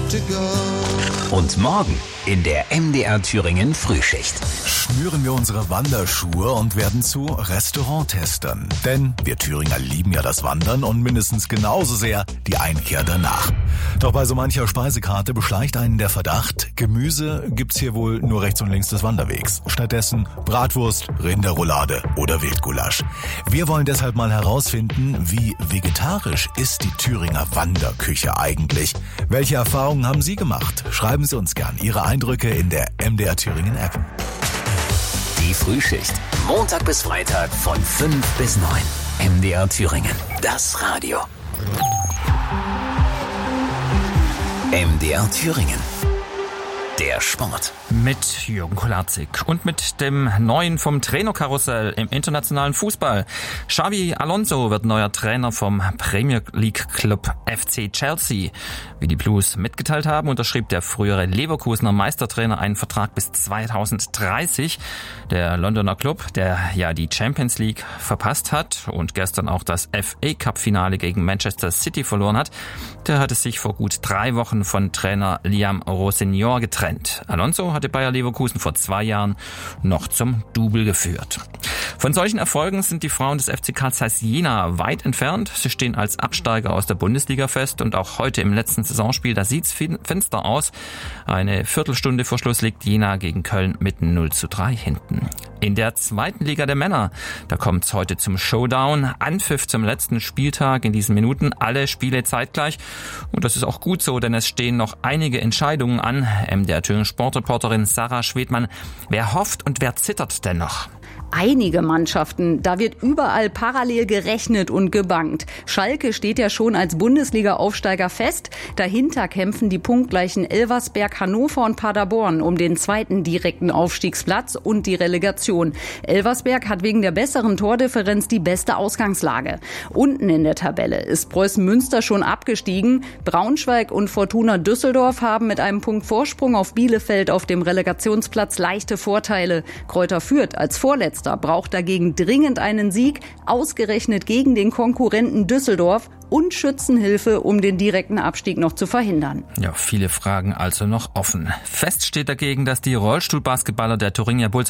to go. Und morgen in der MDR Thüringen Frühschicht. Schnüren wir unsere Wanderschuhe und werden zu Restauranttestern. Denn wir Thüringer lieben ja das Wandern und mindestens genauso sehr die Einkehr danach. Doch bei so mancher Speisekarte beschleicht einen der Verdacht, Gemüse gibt's hier wohl nur rechts und links des Wanderwegs. Stattdessen Bratwurst, Rinderroulade oder Wildgulasch. Wir wollen deshalb mal herausfinden, wie vegetarisch ist die Thüringer Wanderküche eigentlich? Welche Erfahrungen haben Sie gemacht? Schreiben Sie uns gern Ihre Eindrücke in der MDR Thüringen App. Die Frühschicht. Montag bis Freitag von 5 bis 9. MDR Thüringen. Das Radio. MDR Thüringen. Der Sport. Mit Jürgen Kolarzig und mit dem Neuen vom Trainerkarussell im internationalen Fußball. Xabi Alonso wird neuer Trainer vom Premier League Club FC Chelsea. Wie die Blues mitgeteilt haben, unterschrieb der frühere Leverkusener Meistertrainer einen Vertrag bis 2030. Der Londoner Club, der ja die Champions League verpasst hat und gestern auch das FA Cup Finale gegen Manchester City verloren hat, der hatte sich vor gut 3 Wochen von Trainer Liam Rossignol getrennt. Alonso hatte Bayer Leverkusen vor 2 Jahren noch zum Double geführt. Von solchen Erfolgen sind die Frauen des FC Carl Zeiss Jena weit entfernt. Sie stehen als Absteiger aus der Bundesliga fest und auch heute im letzten Saisonspiel, da sieht's finster aus. Eine Viertelstunde vor Schluss liegt Jena gegen Köln mit 0:3 hinten. In der zweiten Liga der Männer, da kommt's heute zum Showdown. Anpfiff zum letzten Spieltag in diesen Minuten, alle Spiele zeitgleich. Und das ist auch gut so, denn es stehen noch einige Entscheidungen an. MDR Thüringen Sportreporterin Sarah Schwedmann. Wer hofft und wer zittert denn noch? Einige Mannschaften, da wird überall parallel gerechnet und gebankt. Schalke steht ja schon als Bundesliga-Aufsteiger fest. Dahinter kämpfen die punktgleichen Elversberg, Hannover und Paderborn um den zweiten direkten Aufstiegsplatz und die Relegation. Elversberg hat wegen der besseren Tordifferenz die beste Ausgangslage. Unten in der Tabelle ist Preußen Münster schon abgestiegen. Braunschweig und Fortuna Düsseldorf haben mit einem Punkt Vorsprung auf Bielefeld auf dem Relegationsplatz leichte Vorteile. Greuther Fürth als Vorletzter braucht dagegen dringend einen Sieg, ausgerechnet gegen den Konkurrenten Düsseldorf, und Schützenhilfe, um den direkten Abstieg noch zu verhindern. Ja, viele Fragen also noch offen. Fest steht dagegen, dass die Rollstuhlbasketballer der Thuringia Bulls